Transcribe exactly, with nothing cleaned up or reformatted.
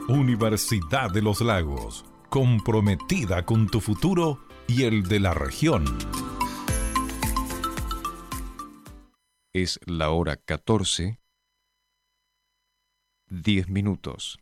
Universidad de los Lagos, comprometida con tu futuro y el de la región. Es la hora catorce, diez minutos.